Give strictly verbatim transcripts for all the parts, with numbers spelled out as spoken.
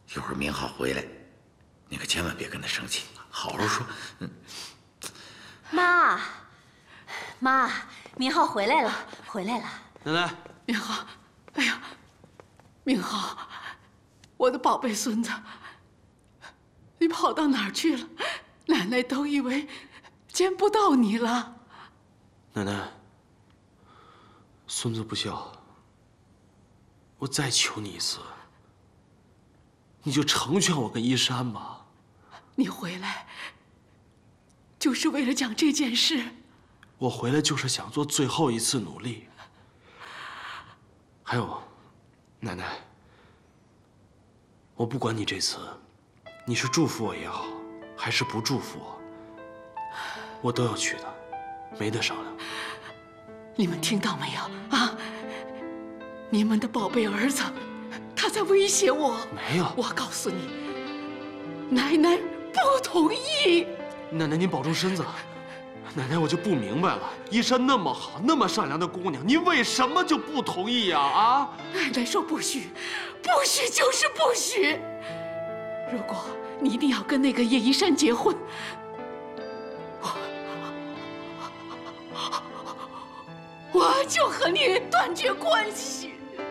一会儿明浩回来，你可千万别跟他生气，好好说。嗯。 妈，妈，明浩回来了，回来了。 奶奶， 明浩，哎呀，明浩，我的宝贝孙子，你跑到哪儿去了？奶奶都以为见不到你了。 奶奶，孙子不孝，我再求你一次，你就成全我跟依山吧。 你回来就是为了讲这件事？ 我回来就是想做最后一次努力。还有，奶奶，我不管你这次，你是祝福我也好，还是不祝福我，我都要去的，没得商量。 你们听到没有啊？你们的宝贝儿子，他在威胁我。 没有。 我告诉你，奶奶不同意。 奶奶，您保重身子。奶奶，我就不明白了，依山那么好，那么善良的姑娘，您为什么就不同意呀？啊！ 奶奶说不许，不许就是不许。如果你一定要跟那个叶依山结婚，我我就和你断绝关系。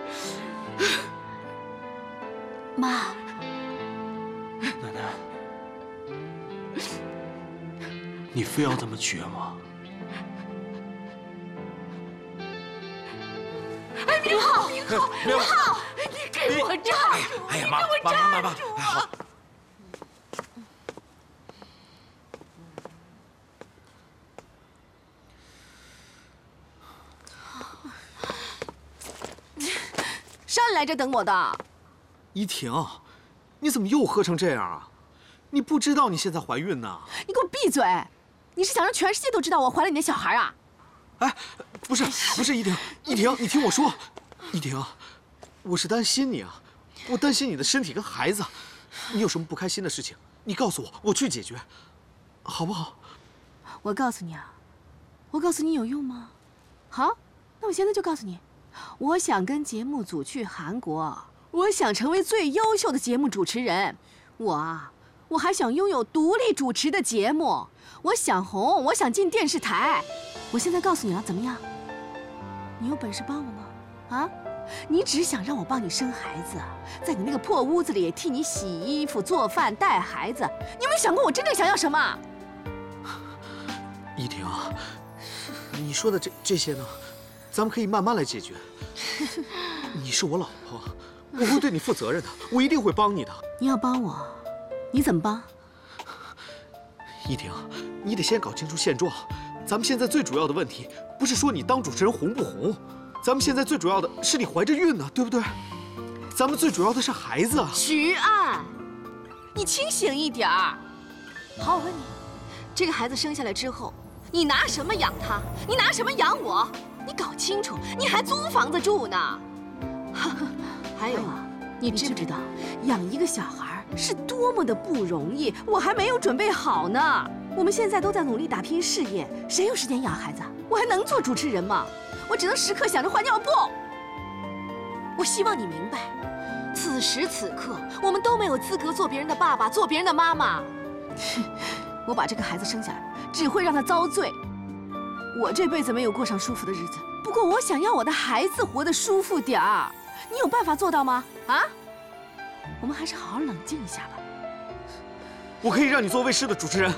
妈， 奶奶。你非要这么绝吗？ 哎，明浩，明浩，明浩，你给我站住！ 哎呀，妈，妈妈妈妈，哎好。 上来这等我的。 依婷，你怎么又喝成这样啊？你不知道你现在怀孕呢？ 你给我闭嘴！你是想让全世界都知道我怀了你的小孩啊？ 哎，不是，不是依婷，依婷，你听我说，依婷，我是担心你啊，我担心你的身体跟孩子。你有什么不开心的事情，你告诉我，我去解决，好不好？ 我告诉你啊，我告诉你有用吗？好，那我现在就告诉你，我想跟节目组去韩国，我想成为最优秀的节目主持人，我啊。我还想拥有独立主持的节目，我想红，我想进电视台。我现在告诉你了，怎么样？你有本事帮我吗？啊？你只想让我帮你生孩子，在你那个破屋子里替你洗衣服、做饭、带孩子，你有没有想过我真正想要什么？ 依婷，你说的这这些呢，咱们可以慢慢来解决。你是我老婆，我会对你负责任的，我一定会帮你的。 你要帮我？你怎么帮？ 依婷，你得先搞清楚现状。咱们现在最主要的问题，不是说你当主持人红不红，咱们现在最主要的是你怀着孕呢，对不对？咱们最主要的是孩子啊。 徐岸，你清醒一点儿。好，我问你，这个孩子生下来之后，你拿什么养他？你拿什么养我？你搞清楚，你还租房子住呢。还有啊，你知不知道养一个小孩是多么的不容易？我还没有准备好呢。我们现在都在努力打拼事业，谁有时间养孩子？我还能做主持人吗？我只能时刻想着换尿布。我希望你明白，此时此刻，我们都没有资格做别人的爸爸，做别人的妈妈。我把这个孩子生下来，只会让他遭罪。我这辈子没有过上舒服的日子，不过我想要我的孩子活得舒服点儿。你有办法做到吗？啊？我们还是好好冷静一下吧。 我可以让你做卫视的主持人。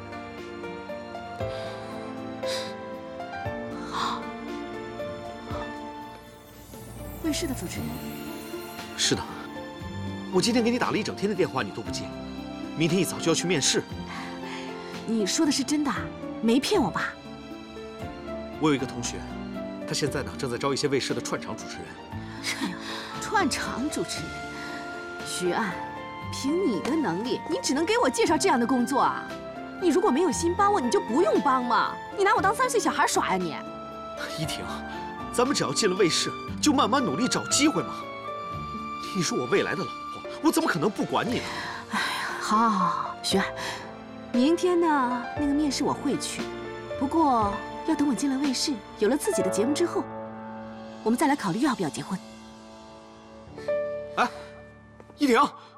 卫视的主持人？ 是的，我今天给你打了一整天的电话，你都不接。明天一早就要去面试。 你说的是真的？没骗我吧？ 我有一个同学，他现在呢正在招一些卫视的串场主持人。 哎呀，串场主持人，徐岸，凭你的能力，你只能给我介绍这样的工作啊！你如果没有心帮我，你就不用帮嘛！你拿我当三岁小孩耍呀你！ 依婷，咱们只要进了卫视，就慢慢努力找机会嘛。你是我未来的老婆，我怎么可能不管你呢？ 哎呀，好，好，好，好，徐岸，明天呢那个面试我会去，不过要等我进了卫视，有了自己的节目之后，我们再来考虑要不要结婚。 哎，依婷。